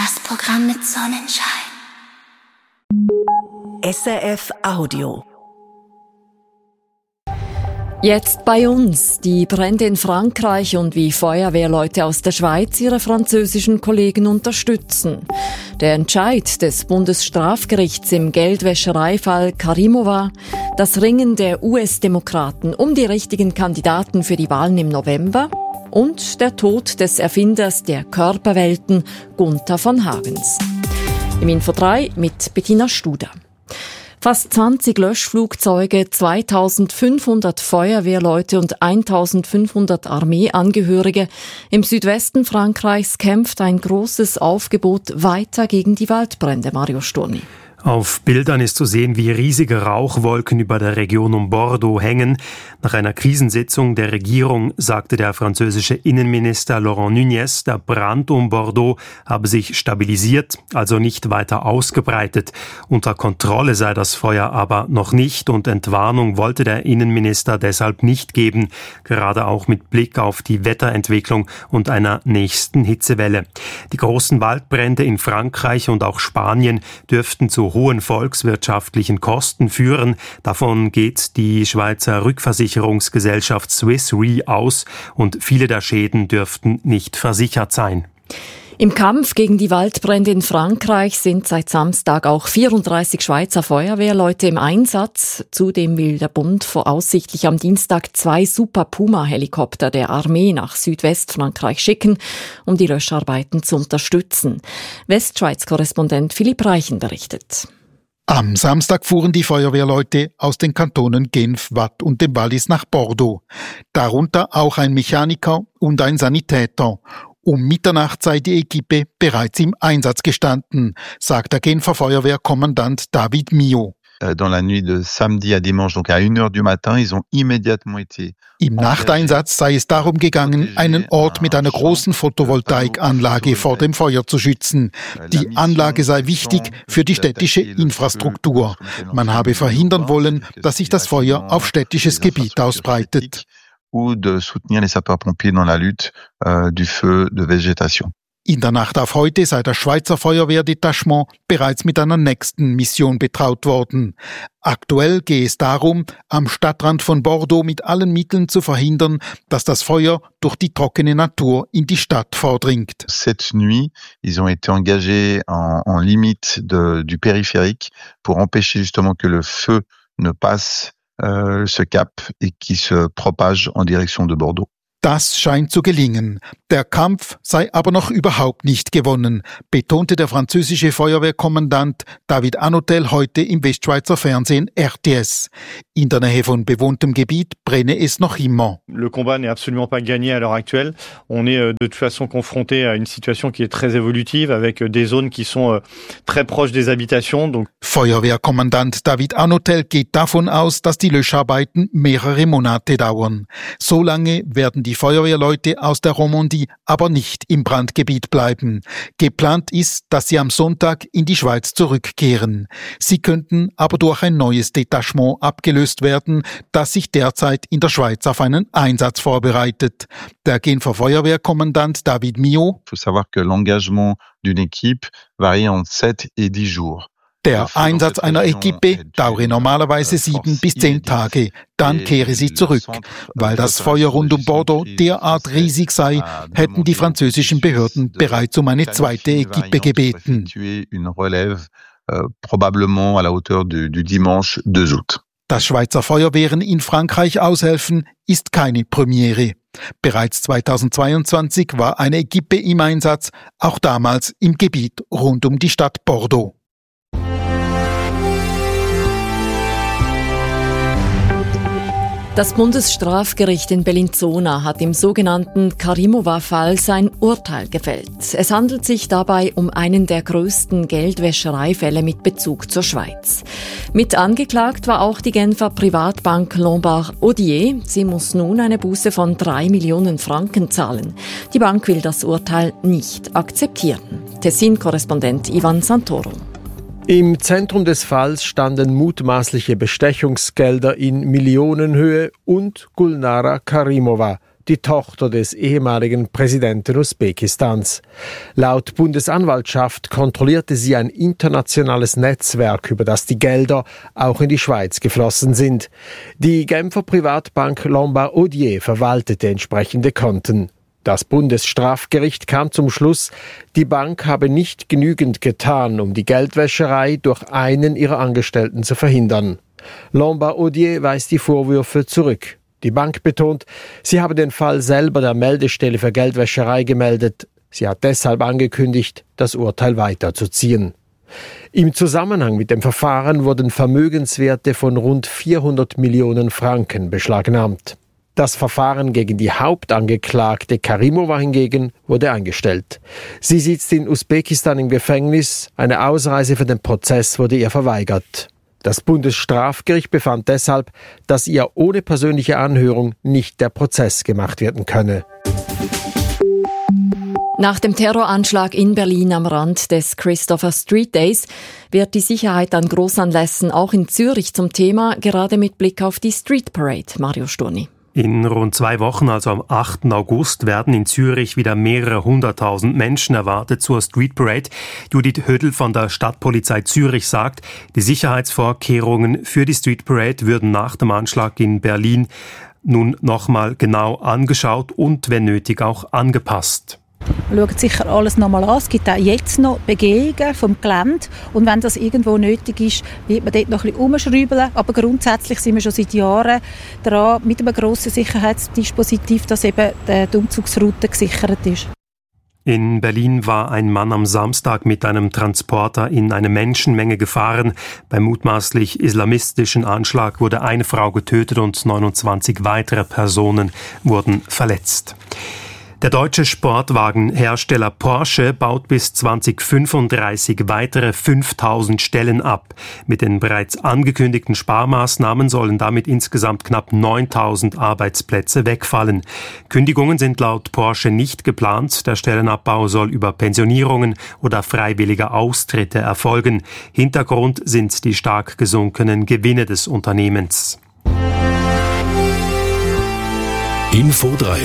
Das Programm mit Sonnenschein. SRF Audio. Jetzt bei uns die Brände in Frankreich und wie Feuerwehrleute aus der Schweiz ihre französischen Kollegen unterstützen. Der Entscheid des Bundesstrafgerichts im Geldwäschereifall Karimova, das Ringen der US-Demokraten um die richtigen Kandidaten für die Wahlen im November und der Tod des Erfinders der Körperwelten Gunther von Hagens. Im Info 3 mit Bettina Studer. Fast 20 Löschflugzeuge, 2500 Feuerwehrleute und 1500 Armeeangehörige. Im Südwesten Frankreichs kämpft ein großes Aufgebot weiter gegen die Waldbrände. Mario Sturni. Auf Bildern ist zu sehen, wie riesige Rauchwolken über der Region um Bordeaux hängen. Nach einer Krisensitzung der Regierung sagte der französische Innenminister Laurent Nunez, der Brand um Bordeaux habe sich stabilisiert, also nicht weiter ausgebreitet. Unter Kontrolle sei das Feuer aber noch nicht und Entwarnung wollte der Innenminister deshalb nicht geben, gerade auch mit Blick auf die Wetterentwicklung und einer nächsten Hitzewelle. Die großen Waldbrände in Frankreich und auch Spanien dürften zu hohen volkswirtschaftlichen Kosten führen. Davon geht die Schweizer Rückversicherungsgesellschaft Swiss Re aus und viele der Schäden dürften nicht versichert sein. Im Kampf gegen die Waldbrände in Frankreich sind seit Samstag auch 34 Schweizer Feuerwehrleute im Einsatz. Zudem will der Bund voraussichtlich am Dienstag 2 Super Puma-Helikopter der Armee nach Südwestfrankreich schicken, um die Löscharbeiten zu unterstützen. Westschweiz-Korrespondent Philipp Reichen berichtet. Am Samstag fuhren die Feuerwehrleute aus den Kantonen Genf, Waadt und dem Wallis nach Bordeaux. Darunter auch ein Mechaniker und ein Sanitäter. Um Mitternacht sei die Equipe bereits im Einsatz gestanden, sagt der Genfer Feuerwehrkommandant David Mio. Dans la nuit de samedi à dimanche, donc à 1h du matin, ils ont immédiatement été. Im Nachteinsatz sei es darum gegangen, einen Ort mit einer großen Photovoltaikanlage vor dem Feuer zu schützen. Die Anlage sei wichtig für die städtische Infrastruktur. Man habe verhindern wollen, dass sich das Feuer auf städtisches Gebiet ausbreitet. Ou de soutenir les sapeurs-pompiers dans la lutte du feu de végétation. In der Nacht auf heute sei das Schweizer Feuerwehrdetachement bereits mit einer nächsten Mission betraut worden. Aktuell gehe es darum, am Stadtrand von Bordeaux mit allen Mitteln zu verhindern, dass das Feuer durch die trockene Natur in die Stadt vordringt. Cette nuit, ils ont été engagés en limite du périphérique pour empêcher justement que le feu ne passe ce cap et qui se propage en direction de Bordeaux. Das scheint zu gelingen. Der Kampf sei aber noch überhaupt nicht gewonnen, betonte der französische Feuerwehrkommandant David Anotel heute im Westschweizer Fernsehen RTS. In der Nähe von bewohntem Gebiet brenne es noch immer. Le combat n'est absolument pas gagné à l'heure actuelle. On est de toute façon confronté à une situation qui est très évolutive avec des zones qui sont très proches des habitations. Donc Feuerwehrkommandant David Anotel geht davon aus, dass die Löscharbeiten mehrere Monate dauern. So lange werden die Feuerwehrleute aus der Romandie aber nicht im Brandgebiet bleiben. Geplant ist, dass sie am Sonntag in die Schweiz zurückkehren. Sie könnten aber durch ein neues Detachement abgelöst werden, das sich derzeit in der Schweiz auf einen Einsatz vorbereitet. Der Genfer Feuerwehrkommandant David Mio. Il faut savoir que l'engagement d'une équipe varie entre 7 et 10 jours. Der Einsatz einer Equipe dauere normalerweise 7 bis 10 Tage, dann kehre sie zurück. Weil das Feuer rund um Bordeaux derart riesig sei, hätten die französischen Behörden bereits um eine zweite Equipe gebeten. Dass Schweizer Feuerwehren in Frankreich aushelfen, ist keine Premiere. Bereits 2022 war eine Equipe im Einsatz, auch damals im Gebiet rund um die Stadt Bordeaux. Das Bundesstrafgericht in Bellinzona hat im sogenannten Karimova-Fall sein Urteil gefällt. Es handelt sich dabei um einen der größten Geldwäschereifälle mit Bezug zur Schweiz. Mit angeklagt war auch die Genfer Privatbank Lombard Odier. Sie muss nun eine Buße von 3 Millionen Franken zahlen. Die Bank will das Urteil nicht akzeptieren. Tessin-Korrespondent Ivan Santoro. Im Zentrum des Falls standen mutmaßliche Bestechungsgelder in Millionenhöhe und Gulnara Karimova, die Tochter des ehemaligen Präsidenten Usbekistans. Laut Bundesanwaltschaft kontrollierte sie ein internationales Netzwerk, über das die Gelder auch in die Schweiz geflossen sind. Die Genfer Privatbank Lombard Odier verwaltete entsprechende Konten. Das Bundesstrafgericht kam zum Schluss, die Bank habe nicht genügend getan, um die Geldwäscherei durch einen ihrer Angestellten zu verhindern. Lombard Odier weist die Vorwürfe zurück. Die Bank betont, sie habe den Fall selber der Meldestelle für Geldwäscherei gemeldet. Sie hat deshalb angekündigt, das Urteil weiterzuziehen. Im Zusammenhang mit dem Verfahren wurden Vermögenswerte von rund 400 Millionen Franken beschlagnahmt. Das Verfahren gegen die Hauptangeklagte Karimova hingegen wurde eingestellt. Sie sitzt in Usbekistan im Gefängnis. Eine Ausreise für den Prozess wurde ihr verweigert. Das Bundesstrafgericht befand deshalb, dass ihr ohne persönliche Anhörung nicht der Prozess gemacht werden könne. Nach dem Terroranschlag in Berlin am Rand des Christopher Street Days wird die Sicherheit an Großanlässen auch in Zürich zum Thema, gerade mit Blick auf die Street Parade. Mario Sturni. In rund 2 Wochen, also am 8. August, werden in Zürich wieder mehrere 100.000 Menschen erwartet zur Street Parade. Judith Hödel von der Stadtpolizei Zürich sagt, die Sicherheitsvorkehrungen für die Street Parade würden nach dem Anschlag in Berlin nun nochmal genau angeschaut und, wenn nötig, auch angepasst. Wir schauen sicher alles nochmal an. Es gibt auch jetzt noch Begehungen vom Gelände. Und wenn das irgendwo nötig ist, wird man dort noch ein bisschen umschrauben. Aber grundsätzlich sind wir schon seit Jahren dran, mit einem grossen Sicherheitsdispositiv, dass eben die Umzugsroute gesichert ist. In Berlin war ein Mann am Samstag mit einem Transporter in eine Menschenmenge gefahren. Beim mutmaßlich islamistischen Anschlag wurde eine Frau getötet und 29 weitere Personen wurden verletzt. Der deutsche Sportwagenhersteller Porsche baut bis 2035 weitere 5.000 Stellen ab. Mit den bereits angekündigten Sparmaßnahmen sollen damit insgesamt knapp 9.000 Arbeitsplätze wegfallen. Kündigungen sind laut Porsche nicht geplant. Der Stellenabbau soll über Pensionierungen oder freiwillige Austritte erfolgen. Hintergrund sind die stark gesunkenen Gewinne des Unternehmens. Info 3.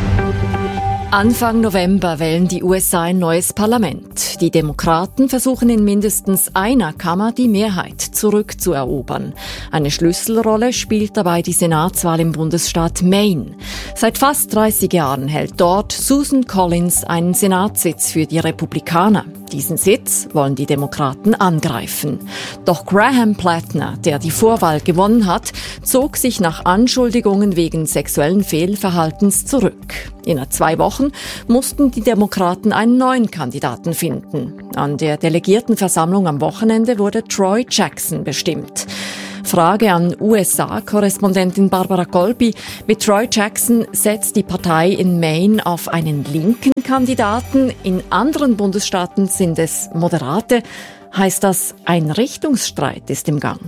Anfang November wählen die USA ein neues Parlament. Die Demokraten versuchen in mindestens einer Kammer die Mehrheit zurückzuerobern. Eine Schlüsselrolle spielt dabei die Senatswahl im Bundesstaat Maine. Seit fast 30 Jahren hält dort Susan Collins einen Senatssitz für die Republikaner. Diesen Sitz wollen die Demokraten angreifen. Doch Graham Plattner, der die Vorwahl gewonnen hat, zog sich nach Anschuldigungen wegen sexuellen Fehlverhaltens zurück. Innerhalb 2 Wochen mussten die Demokraten einen neuen Kandidaten finden. An der Delegiertenversammlung am Wochenende wurde Troy Jackson bestimmt. Frage an USA-Korrespondentin Barbara Golbi. Mit Troy Jackson setzt die Partei in Maine auf einen linken Kandidaten. In anderen Bundesstaaten sind es Moderate. Heißt das, ein Richtungsstreit ist im Gang?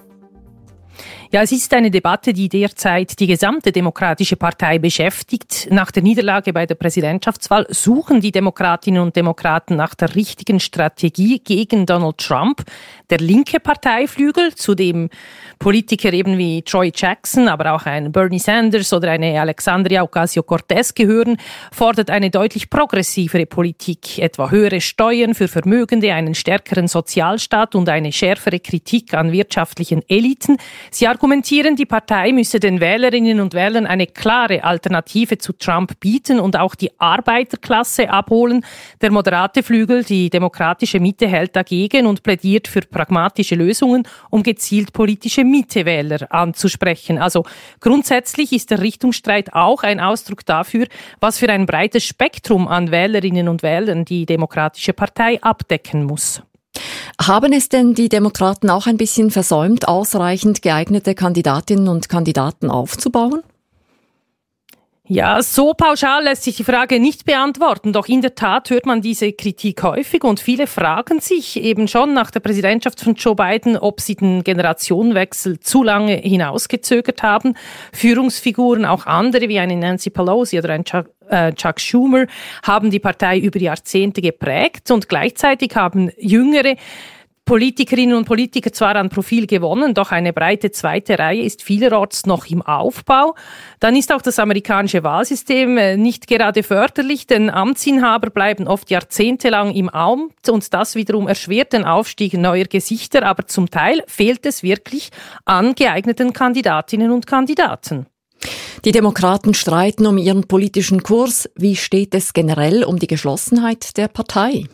Ja, es ist eine Debatte, die derzeit die gesamte Demokratische Partei beschäftigt. Nach der Niederlage bei der Präsidentschaftswahl suchen die Demokratinnen und Demokraten nach der richtigen Strategie gegen Donald Trump. Der linke Parteiflügel, zu dem Politiker eben wie Troy Jackson, aber auch ein Bernie Sanders oder eine Alexandria Ocasio-Cortez gehören, fordert eine deutlich progressivere Politik, etwa höhere Steuern für Vermögende, einen stärkeren Sozialstaat und eine schärfere Kritik an wirtschaftlichen Eliten. Sie argumentieren, die Partei müsse den Wählerinnen und Wählern eine klare Alternative zu Trump bieten und auch die Arbeiterklasse abholen. Der moderate Flügel, die demokratische Mitte, hält dagegen und plädiert für pragmatische Lösungen, um gezielt politische Mittewähler anzusprechen. Also grundsätzlich ist der Richtungsstreit auch ein Ausdruck dafür, was für ein breites Spektrum an Wählerinnen und Wählern die Demokratische Partei abdecken muss. Haben es denn die Demokraten auch ein bisschen versäumt, ausreichend geeignete Kandidatinnen und Kandidaten aufzubauen? Ja, so pauschal lässt sich die Frage nicht beantworten, doch in der Tat hört man diese Kritik häufig und viele fragen sich eben schon nach der Präsidentschaft von Joe Biden, ob sie den Generationenwechsel zu lange hinausgezögert haben. Führungsfiguren, auch andere wie eine Nancy Pelosi oder ein Chuck Schumer, haben die Partei über Jahrzehnte geprägt und gleichzeitig haben Jüngere Politikerinnen und Politiker zwar an Profil gewonnen, doch eine breite zweite Reihe ist vielerorts noch im Aufbau. Dann ist auch das amerikanische Wahlsystem nicht gerade förderlich, denn Amtsinhaber bleiben oft jahrzehntelang im Amt und das wiederum erschwert den Aufstieg neuer Gesichter, aber zum Teil fehlt es wirklich an geeigneten Kandidatinnen und Kandidaten. Die Demokraten streiten um ihren politischen Kurs. Wie steht es generell um die Geschlossenheit der Partei?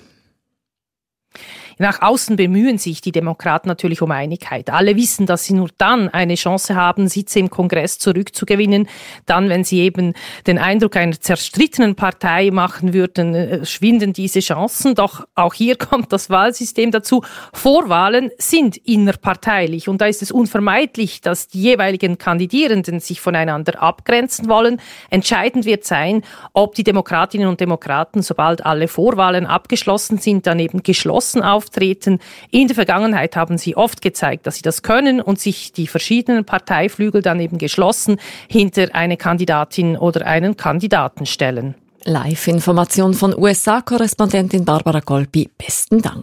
Nach außen bemühen sich die Demokraten natürlich um Einigkeit. Alle wissen, dass sie nur dann eine Chance haben, Sitze im Kongress zurückzugewinnen. Dann, wenn sie eben den Eindruck einer zerstrittenen Partei machen würden, schwinden diese Chancen. Doch auch hier kommt das Wahlsystem dazu. Vorwahlen sind innerparteilich und da ist es unvermeidlich, dass die jeweiligen Kandidierenden sich voneinander abgrenzen wollen. Entscheidend wird sein, ob die Demokratinnen und Demokraten, sobald alle Vorwahlen abgeschlossen sind, dann eben geschlossen auftreten. In der Vergangenheit haben sie oft gezeigt, dass sie das können und sich die verschiedenen Parteiflügel dann eben geschlossen hinter eine Kandidatin oder einen Kandidaten stellen. Live-Information von USA-Korrespondentin Barbara Golpi. Besten Dank.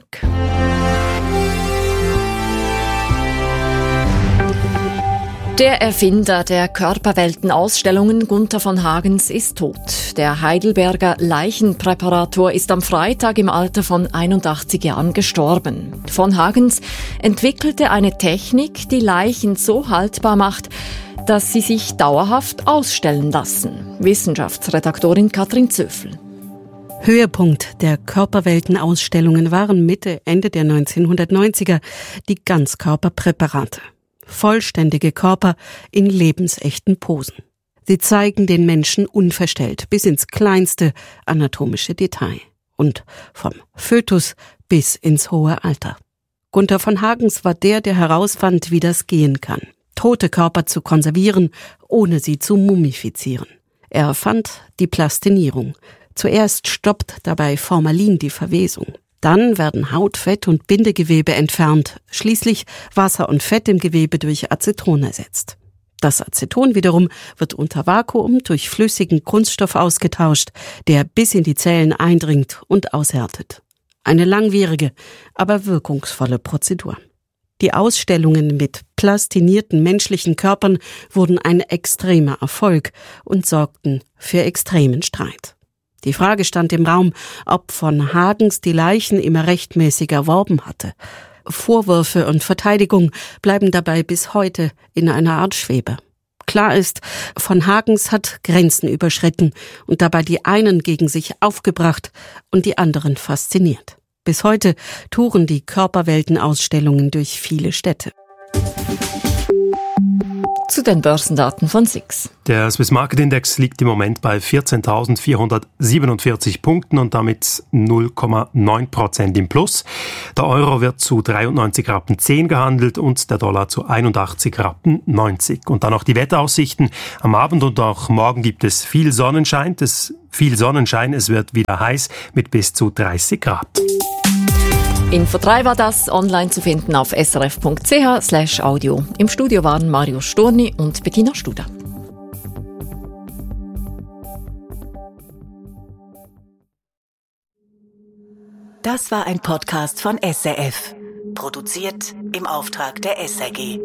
Der Erfinder der Körperweltenausstellungen, Gunther von Hagens, ist tot. Der Heidelberger Leichenpräparator ist am Freitag im Alter von 81 Jahren gestorben. Von Hagens entwickelte eine Technik, die Leichen so haltbar macht, dass sie sich dauerhaft ausstellen lassen. Wissenschaftsredaktorin Katrin Zöfel. Höhepunkt der Körperweltenausstellungen waren Mitte, Ende der 1990er die Ganzkörperpräparate. Vollständige Körper in lebensechten Posen. Sie zeigen den Menschen unverstellt bis ins kleinste anatomische Detail und vom Fötus bis ins hohe Alter. Gunther von Hagens war der herausfand, wie das gehen kann, tote Körper zu konservieren, ohne sie zu mumifizieren. Er erfand die Plastinierung. Zuerst stoppt dabei Formalin die Verwesung. Dann werden Haut, Fett und Bindegewebe entfernt, schließlich Wasser und Fett im Gewebe durch Aceton ersetzt. Das Aceton wiederum wird unter Vakuum durch flüssigen Kunststoff ausgetauscht, der bis in die Zellen eindringt und aushärtet. Eine langwierige, aber wirkungsvolle Prozedur. Die Ausstellungen mit plastinierten menschlichen Körpern wurden ein extremer Erfolg und sorgten für extremen Streit. Die Frage stand im Raum, ob von Hagens die Leichen immer rechtmäßig erworben hatte. Vorwürfe und Verteidigung bleiben dabei bis heute in einer Art Schwebe. Klar ist, von Hagens hat Grenzen überschritten und dabei die einen gegen sich aufgebracht und die anderen fasziniert. Bis heute touren die Körperweltenausstellungen durch viele Städte. Zu den Börsendaten von SIX. Der Swiss Market Index liegt im Moment bei 14.447 Punkten und damit 0,9% im Plus. Der Euro wird zu 93,10 Rappen gehandelt und der Dollar zu 81,90 Rappen. Und dann noch die Wetteraussichten. Am Abend und auch morgen gibt es viel Sonnenschein. Es wird wieder heiß mit bis zu 30 Grad. Info 3 war das, online zu finden auf srf.ch/audio. Im Studio waren Mario Storni und Bettina Studer. Das war ein Podcast von SRF. Produziert im Auftrag der SRG.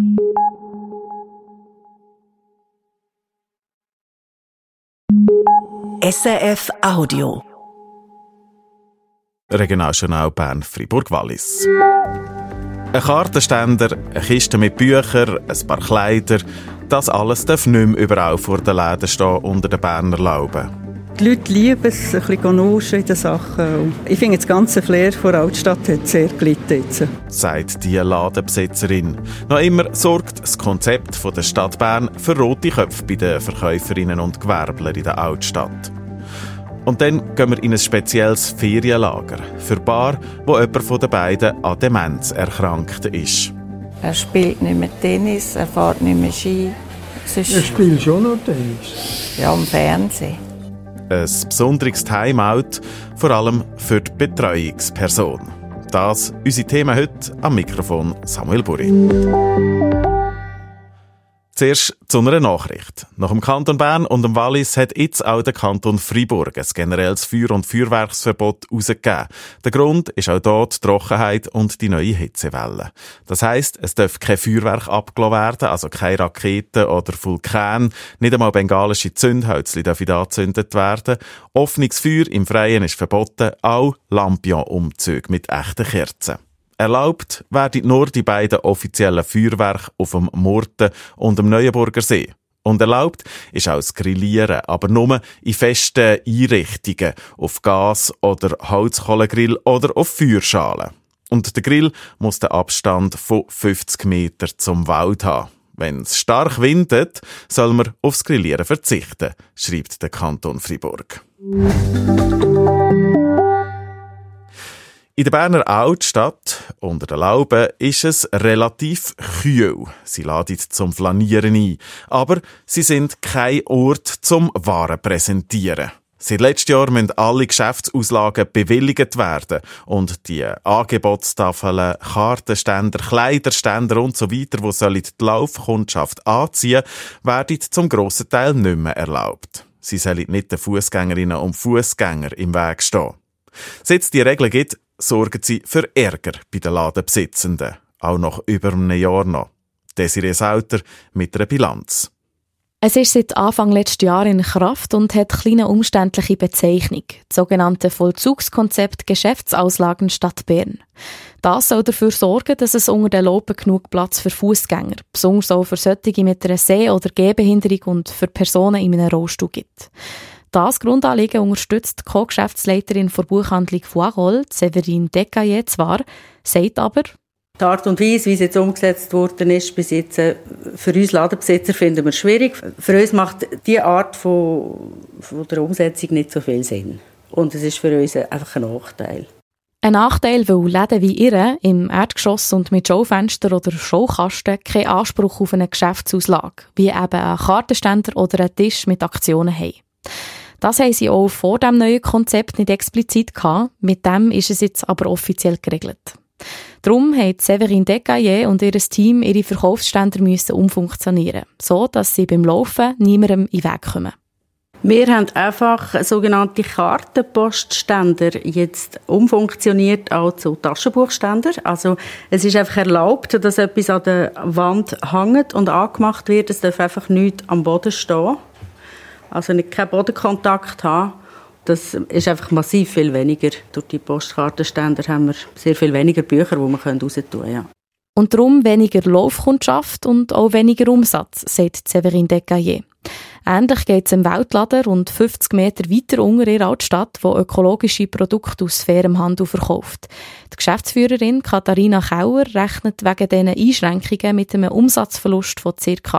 SRF Audio. Regionaljournal Bern Fribourg-Wallis. Ein Kartenständer, eine Kiste mit Büchern, ein paar Kleider, das alles darf nicht mehr überall vor den Läden stehen unter den Berner Lauben. Die Leute lieben es, ein bisschen nuschen in den Sachen. Ich finde, das ganze Flair der Altstadt hat sehr gelitten jetzt, sagt die Ladenbesitzerin. Noch immer sorgt das Konzept der Stadt Bern für rote Köpfe bei den Verkäuferinnen und Gewerblern in der Altstadt. Und dann gehen wir in ein spezielles Ferienlager für Bar, wo jemand von den beiden an Demenz erkrankt ist. Er spielt nicht mehr Tennis, er fährt nicht mehr Ski. Er spielt schon noch Tennis. Ja, im Fernsehen. Ein besonderes Timeout, vor allem für die Betreuungsperson. Das unsere Themen heute, am Mikrofon Samuel Burri. Zuerst zu einer Nachricht. Nach dem Kanton Bern und dem Wallis hat jetzt auch der Kanton Freiburg ein generelles Feuer- und Feuerwerksverbot herausgegeben. Der Grund ist auch hier die Trockenheit und die neue Hitzewelle. Das heisst, es darf kein Feuerwerk abgelassen werden, also keine Raketen oder Vulkane, nicht einmal bengalische Zündhölzchen dürfen angezündet werden. Offenes Feuer im Freien ist verboten, auch Lampion-Umzüge mit echten Kerzen. Erlaubt werden nur die beiden offiziellen Feuerwerke auf dem Murten und dem Neuenburger See. Und erlaubt ist auch das Grillieren, aber nur in festen Einrichtungen, auf Gas- oder Holzkohlegrill oder auf Feuerschalen. Und der Grill muss den Abstand von 50 Meter zum Wald haben. Wenn es stark windet, soll man aufs Grillieren verzichten, schreibt der Kanton Freiburg. In der Berner Altstadt, unter den Lauben, ist es relativ kühl. Sie laden zum Flanieren ein. Aber sie sind kein Ort zum Waren präsentieren. Seit letztem Jahr müssen alle Geschäftsauslagen bewilligt werden. Und die Angebotstafeln, Kartenständer, Kleiderständer und so weiter, die die Laufkundschaft anziehen, werden zum grossen Teil nicht mehr erlaubt. Sie sollen nicht den Fußgängerinnen und Fußgängern im Weg stehen. Seit es die Regeln gibt, sorgen sie für Ärger bei den Ladenbesitzenden. Auch nach über einem Jahr noch. Desiree Sauter mit einer Bilanz. Es ist seit Anfang letzten Jahr in Kraft und hat eine kleine umständliche Bezeichnung, das sogenannte Vollzugskonzept Geschäftsauslagen Stadt Bern. Das soll dafür sorgen, dass es unter den Lauben genug Platz für Fußgänger, besonders auch für solche mit einer Seh- oder Gehbehinderung und für Personen in einem Rollstuhl gibt. Das Grundanliegen unterstützt die Co-Geschäftsleiterin der Buchhandlung Foirol, Séverine Decaillet zwar, sagt aber, die Art und Weise, wie es jetzt umgesetzt worden ist, bis jetzt für uns Ladenbesitzer finden wir schwierig. Für uns macht diese Art von der Umsetzung nicht so viel Sinn. Und es ist für uns einfach ein Nachteil. Ein Nachteil, weil Läden wie ihre im Erdgeschoss und mit Schaufenster oder Showkasten keinen Anspruch auf eine Geschäftsauslage, wie eben einen Kartenständer oder einen Tisch mit Aktionen haben. Das haben sie auch vor dem neuen Konzept nicht explizit gehabt. Mit dem ist es jetzt aber offiziell geregelt. Darum haben Séverine Decaillet und ihr Team ihre Verkaufsständer umfunktionieren, so dass sie beim Laufen niemandem in den Weg kommen. Wir haben einfach sogenannte Kartenpostständer jetzt umfunktioniert auch zu Taschenbuchständer. Also es ist einfach erlaubt, dass etwas an der Wand hängt und angemacht wird. Es darf einfach nichts am Boden stehen. Also keinen Bodenkontakt haben. Das ist einfach massiv viel weniger. Durch die Postkartenständer haben wir sehr viel weniger Bücher, die wir raus tun können. Ja. Und darum weniger Laufkundschaft und auch weniger Umsatz, sagt Séverine Decaillet. Ähnlich geht es im Weltladen rund 50 Meter weiter unter ihrer Altstadt, wo ökologische Produkte aus fairem Handel verkauft. Die Geschäftsführerin Katharina Kauer rechnet wegen diesen Einschränkungen mit einem Umsatzverlust von ca.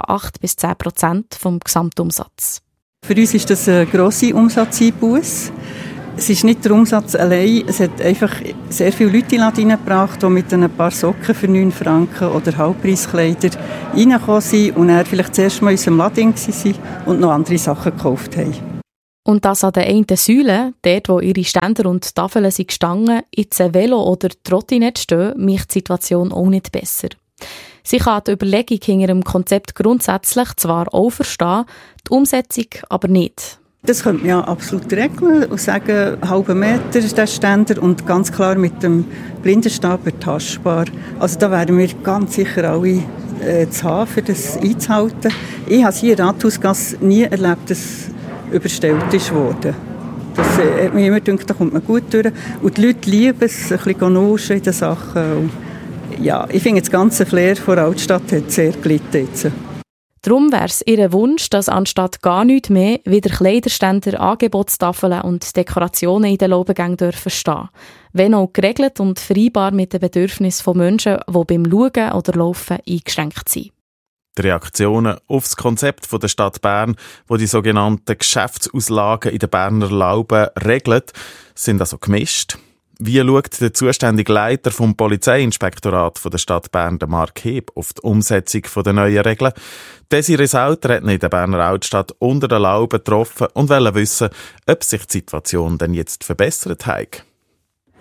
8-10% vom Gesamtumsatz. Für uns ist das eine grosse Umsatzeinbusse. Es ist nicht der Umsatz allein, es hat einfach sehr viele Leute in den Laden gebracht, die mit ein paar Socken für 9 Franken oder Halbpreiskleider reingekommen sind und dann vielleicht zuerst mal in unserem Laden waren und noch andere Sachen gekauft haben. Und dass an der einen Säule, dort wo ihre Ständer und Tafeln sind gestanden, jetzt ein Velo oder Trottinett stehen, macht die Situation auch nicht besser. Sie kann die Überlegung hinter dem Konzept grundsätzlich zwar auch verstehen, die Umsetzung aber nicht. Das könnte man ja absolut regeln und sagen, einen halben Meter ist der Ständer und ganz klar mit dem Blinderstab ertastbar. Also da wären wir ganz sicher alle zu haben, für das einzuhalten. Ich habe hier in Rathausgasse nie erlebt, dass überstellt ist worden. Das hat mir immer gedacht, da kommt man gut durch. Und die Leute lieben es, ein bisschen nuschen in den Sachen. Und ja, ich finde, das ganze Flair von der Altstadt hat sehr gelitten jetzt. Darum wäre es ihr Wunsch, dass anstatt gar nichts mehr wieder Kleiderständer, Angebotstafeln und Dekorationen in den Laubengängen dürfen stehen. Wenn auch geregelt und vereinbar mit den Bedürfnissen von Menschen, die beim Schauen oder Laufen eingeschränkt sind. Die Reaktionen auf das Konzept der Stadt Bern, wo die sogenannten Geschäftsauslagen in den Berner Lauben regelt, sind also gemischt. Wie schaut der zuständige Leiter vom Polizeiinspektorat der Stadt Bern, Mark Heb, auf die Umsetzung der neuen Regeln? Desiree Sauter hat ihn in der Berner Altstadt unter den Lauben getroffen und wollte wissen, ob sich die Situation denn jetzt verbessert hat.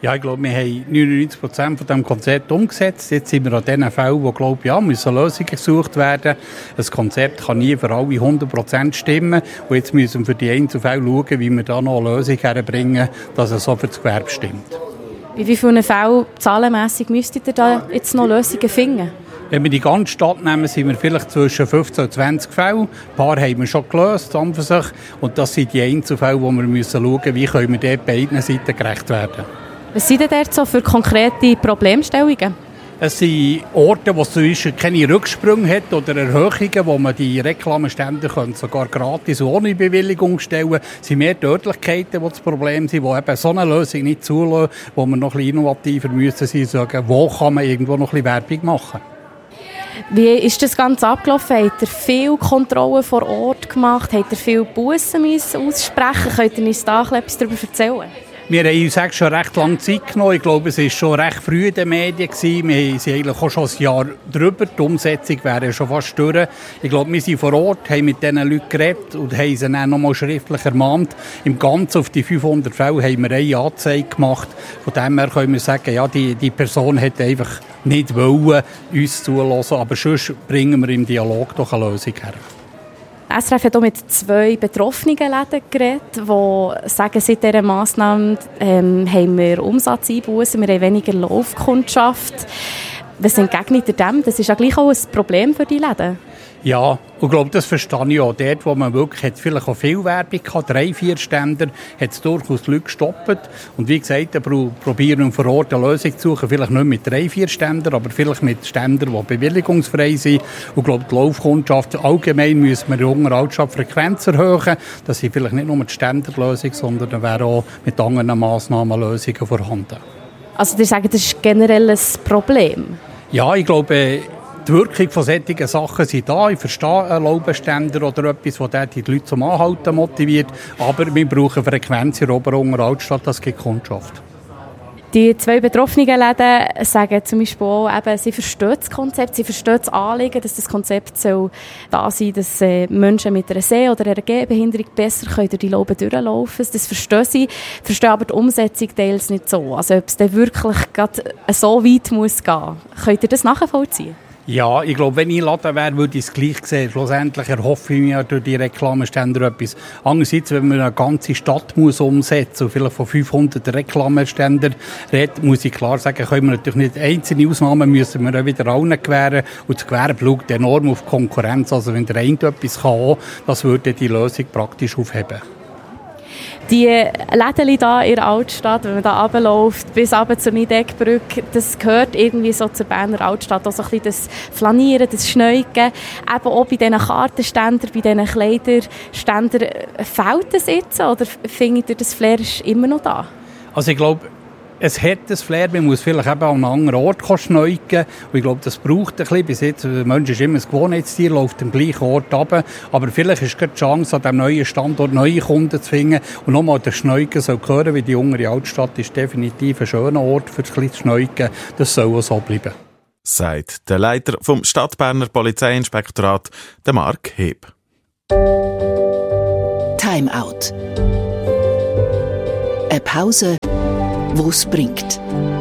Ja, ich glaube, wir haben 99% von diesem Konzept umgesetzt. Jetzt sind wir an den Fällen, wo, glaube ich, ja, müssen Lösungen gesucht werden. Das Konzept kann nie für alle 100% stimmen. Und jetzt müssen wir für die Einzelfälle schauen, wie wir da noch eine Lösung herbringen, dass es so für das Gewerbe stimmt. Bei wie vielen Fällen zahlenmässig müsstet ihr da jetzt noch Lösungen finden? Wenn wir die ganze Stadt nehmen, sind wir vielleicht zwischen 15 und 20 Fällen. Ein paar haben wir schon gelöst, an für sich. Und das sind die Einzelfälle, wo wir müssen schauen müssen, wie können wir dort beiden Seiten gerecht werden. Was sind denn dort so für konkrete Problemstellungen? Es sind Orte, wo es zum Beispiel keine Rücksprünge hat oder Erhöhungen, wo man die Reklameständer sogar gratis ohne Bewilligung stellen kann. Es sind mehr Örtlichkeiten, die das Problem sind, die eben so eine Lösung nicht zulassen, wo wir noch ein bisschen innovativer müssen sein, sagen, wo kann man irgendwo noch ein bisschen Werbung machen. Wie ist das Ganze abgelaufen? Habt ihr viel Kontrollen vor Ort gemacht? Habt ihr viel Bussen aussprechen? Könnt ihr uns da etwas darüber erzählen? Wir haben uns schon recht lange Zeit genommen. Ich glaube, es war schon recht früh in den Medien. Wir sind eigentlich auch schon ein Jahr drüber. Die Umsetzung wäre ja schon fast durch. Ich glaube, wir sind vor Ort, haben mit diesen Leuten geredet und haben sie dann nochmal schriftlich ermahnt. Im Ganzen auf die 500 Fälle haben wir eine Anzeige gemacht. Von dem her können wir sagen, ja, die Person hätte einfach nicht wollen, uns zulassen. Aber sonst bringen wir im Dialog doch eine Lösung her. SRF hat auch mit 2 betroffenen Läden geredet, die sagen, seit dieser Massnahme haben wir Umsatzeinbußen, wir haben weniger Laufkundschaft. Was entgegnet ihr dem? Das ist ja gleich auch ein Problem für die Läden. Ja, und ich glaube, das verstehe ich auch. Dort, wo man wirklich hat vielleicht auch viel Werbung hatte, 3-4 Ständer, hat es durchaus die Leute gestoppt. Und wie gesagt, probieren wir vor Ort eine Lösung zu suchen. Vielleicht nicht mit 3-4 Ständern, aber vielleicht mit Ständern, die bewilligungsfrei sind. Und ich glaube, die Laufkundschaft allgemein müssen wir in der Unteren Altstadt Frequenz erhöhen. Das sind vielleicht nicht nur die Ständerlösung, sondern da wären auch mit anderen Massnahmen Lösungen vorhanden. Also ihr sagt, das ist generell ein Problem? Ja, ich glaube, die Wirkung von solchen Sachen sind da. Ich verstehe einen Laubenständer oder etwas, das die Leute zum Anhalten motiviert. Aber wir brauchen Frequenz in der Oberen Altstadt, das gibt Kundschaft. Die 2 betroffenen Läden sagen zum Beispiel auch, eben, sie verstehen das Konzept, sie verstehen das Anliegen, dass das Konzept soll da sein, dass Menschen mit einer Seh- oder einer Gehbehinderung besser durch die Lauben durchlaufen können. Das verstehen sie, verstehen aber die Umsetzung teils nicht so. Also ob es dann wirklich gerade so weit muss gehen. Könnt ihr das nachvollziehen? Ja, ich glaube, wenn ich Laden wäre, würde ich es gleich sehen. Schlussendlich erhoffe ich mir durch die Reklameständer etwas. Andererseits, wenn man eine ganze Stadt muss umsetzen und vielleicht von 500 Reklameständern redet, muss ich klar sagen, können wir natürlich nicht einzelne Ausnahmen, müssen wir auch wieder allen gewähren. Und das Gewerbe schaut enorm auf Konkurrenz. Also wenn der eine etwas kann, das würde die Lösung praktisch aufheben. Die Läden hier in der Altstadt, wenn man da runterläuft, bis runter zur Nidegbrücke, das gehört irgendwie so zur Berner Altstadt. Auch so ein bisschen das Flanieren, das Schneugen. Eben auch bei diesen Kartenständern, bei diesen Kleiderständern. Fehlt das jetzt oder findet ihr, das Flair ist immer noch da? Also ich glaube, es hat das Flair, man muss vielleicht eben an einem anderen Ort schneugen. Und ich glaube, das braucht ein bisschen. Bis jetzt, der Mensch ist immer ein Gewohnheitstier, läuft am gleichen Ort runter. Aber vielleicht ist gerade die Chance, an diesem neuen Standort neue Kunden zu finden. Und nochmal der Schneugen soll hören, weil die Untere Altstadt ist definitiv ein schöner Ort für das Schneugen. Das soll auch so bleiben. Sagt der Leiter vom Stadtberner Polizeiinspektorat, der Mark Heb. Time Out. Eine Pause, wo es bringt.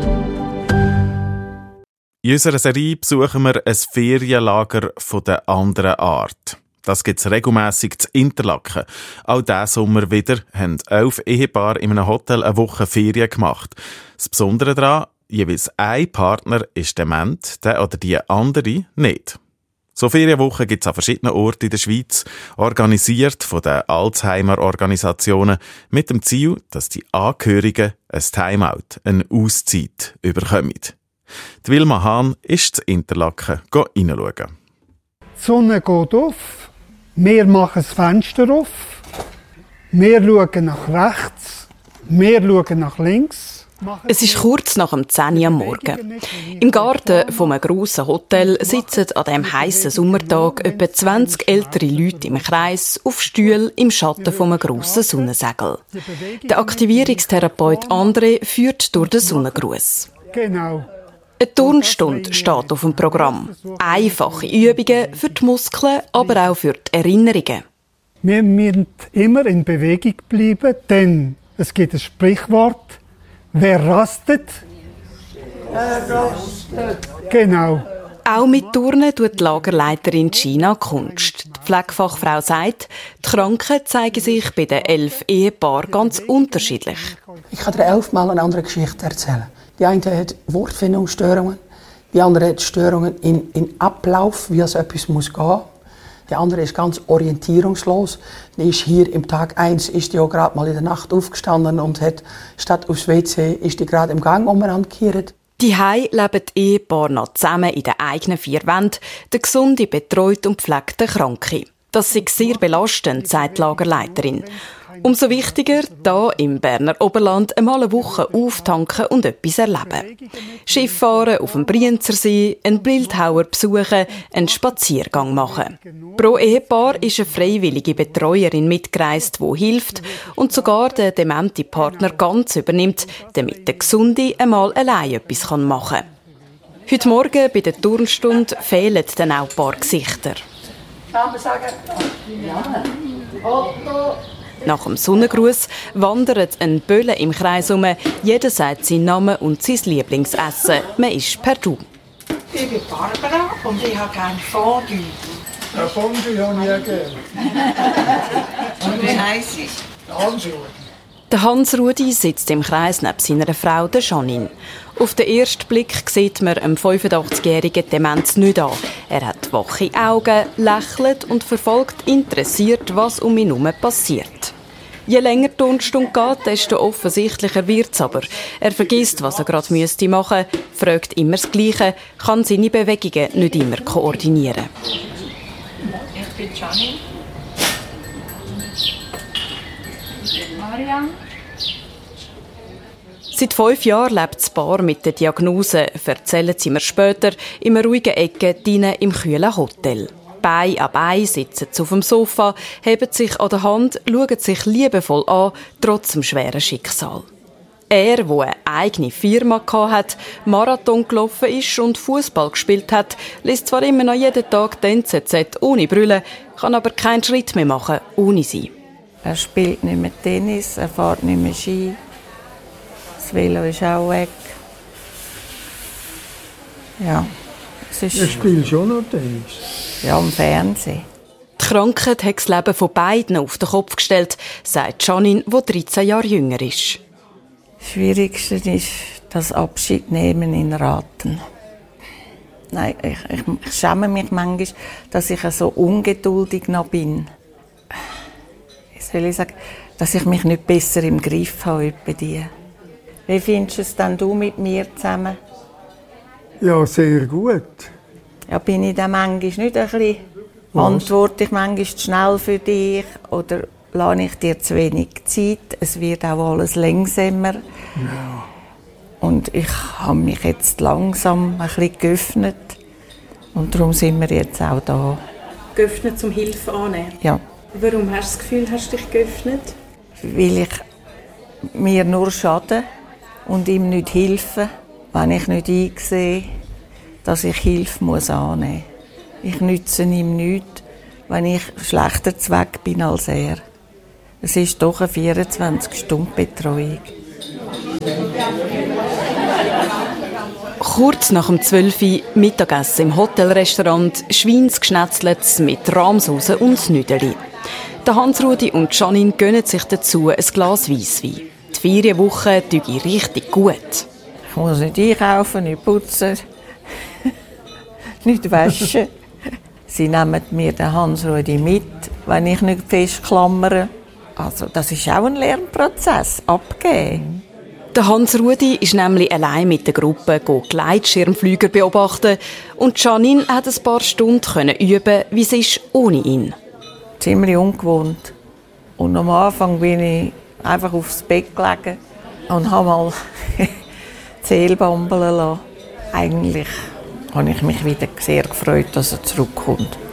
In unserer Serie besuchen wir ein Ferienlager von der anderen Art. Das gibt es regelmässig zu Interlaken. Auch diesen Sommer wieder haben 11 Ehepaare in einem Hotel eine Woche Ferien gemacht. Das Besondere daran, jeweils ein Partner ist dement, der oder die andere nicht. So Ferienwochen gibt es an verschiedenen Orten in der Schweiz, organisiert von den Alzheimer-Organisationen mit dem Ziel, dass die Angehörigen ein Timeout, eine Auszeit, überkommen. Die Wilma Hahn ist zu Interlaken hineinschauen. Die Sonne geht auf, wir machen das Fenster auf, wir schauen nach rechts, wir schauen nach links. Es ist kurz nach dem 10 Uhr am Morgen. Im Garten von einem grossen Hotel sitzen an diesem heissen Sommertag etwa 20 ältere Leute im Kreis auf Stühlen im Schatten von einem grossen Sonnensegel. Der Aktivierungstherapeut André führt durch den Sonnengruß. Genau. Eine Turnstunde steht auf dem Programm. Einfache Übungen für die Muskeln, aber auch für die Erinnerungen. Wir müssen immer in Bewegung bleiben, denn es gibt ein Sprichwort, Wer rastet? Genau. Auch mit Turnen tut die Lagerleiterin Gina Kunst. Die Pflegefachfrau sagt, die Kranken zeigen sich bei den 11 Ehepaaren ganz unterschiedlich. Ich kann dir 11 Mal eine andere Geschichte erzählen. Die eine hat Wortfindungsstörungen, die andere hat Störungen in Ablauf, wie es etwas muss gehen. Die andere ist ganz orientierungslos. Die ist hier im Tag 1 ist die auch gerade mal in der Nacht aufgestanden und hat statt aufs WC ist die gerade im Gang umgekehrt. Zuhause leben die Ehepaare noch zusammen in den eigenen 4 Wänden, der Gesunde betreut und pflegt den Kranken. Das ist sehr belastend, sagt die Lagerleiterin. Umso wichtiger, hier im Berner Oberland einmal eine Woche auftanken und etwas erleben. Schiff fahren auf dem Brienzersee, einen Bildhauer besuchen, einen Spaziergang machen. Pro Ehepaar ist eine freiwillige Betreuerin mitgereist, die hilft und sogar den dementen Partner ganz übernimmt, damit der Gesunde einmal allein etwas machen kann. Heute Morgen bei der Turnstunde fehlen dann auch ein paar Gesichter. Kann man sagen? Ja. Otto. Nach dem Sonnengruß wandert ein Bölle im Kreis um. Jeder sagt seinen Namen und sein Lieblingsessen. Man ist per Du. Ich bin Barbara und ich habe gerne Fondue. Ja, Fondue habe ich auch gerne. Und wie heisst ich? Hans-Rudi. Der Hans-Rudi sitzt im Kreis neben seiner Frau, der Janine. Auf den ersten Blick sieht man einem 85-jährigen Demenz nicht an. Er hat wache Augen, lächelt und verfolgt interessiert, was um ihn herum passiert. Je länger die Turnstunde geht, desto offensichtlicher wird es aber. Er vergisst, was er gerade machen müsste, fragt immer das Gleiche, kann seine Bewegungen nicht immer koordinieren. Ich bin Janine. Marianne. Seit 5 Jahren lebt das Paar mit der Diagnose, erzählen sie mir später, in einer ruhigen Ecke drinnen im kühlen Hotel. Bein an Bein sitzen sie auf dem Sofa, heben sich an der Hand, schauen sich liebevoll an, trotz dem schweren Schicksal. Er, der eine eigene Firma hatte, Marathon gelaufen ist und Fußball gespielt hat, liest zwar immer noch jeden Tag die NZZ ohne Brille, kann aber keinen Schritt mehr machen ohne sie. Er spielt nicht mehr Tennis, er fährt nicht mehr Ski. Das Velo ist auch weg. Ja, es ist... Er spielt schon noch Tennis. Ja, im Fernsehen. Die Krankheit hat das Leben von beiden auf den Kopf gestellt, sagt Janine, die 13 Jahre jünger ist. Das Schwierigste ist das Abschiednehmen in Raten. Nein, ich schäme mich manchmal, dass ich so ungeduldig noch bin. Wie soll ich sagen, dass ich mich nicht besser im Griff habe bei dir. Wie findest du es denn du mit mir zusammen? Ja, sehr gut. Ja, bin ich dann manchmal nicht ein bisschen... Antworte ich manchmal zu schnell für dich oder lasse ich dir zu wenig Zeit? Es wird auch alles langsamer. Ja. Und ich habe mich jetzt langsam ein bisschen geöffnet. Und darum sind wir jetzt auch da. Geöffnet zum Hilfe annehmen? Ja. Warum hast du das Gefühl, hast du dich geöffnet? Weil ich mir nur schade und ihm nicht helfe, wenn ich nicht einsehe, dass ich Hilfe annehmen muss. Ich nütze ihm nichts, wenn ich schlechter Zweck bin als er. Es ist doch eine 24-Stunden-Betreuung. Kurz nach dem 12 Uhr Mittagessen im Hotelrestaurant, Schweinsgeschnetzeltes mit Rahmsauce und Nüdeli. Der Hans-Rudi und Janine gönnen sich dazu ein Glas Weisswein. Die Ferienwoche tut richtig gut. Ich muss nicht einkaufen, nicht putzen, nicht waschen. Sie nehmen mir den Hans-Rudi mit, wenn ich nicht festklammere. Also, das ist auch ein Lernprozess, abgeben. Der Hans-Rudi ist nämlich allein mit der Gruppe Gleitschirmflüger beobachten und Janine hat ein paar Stunden üben, wie es ist ohne ihn. Ziemlich ungewohnt. Und am Anfang bin ich einfach aufs Bett gelegen und habe mal die Seele bambeln lassen. Eigentlich habe ich mich wieder sehr gefreut, dass er zurückkommt.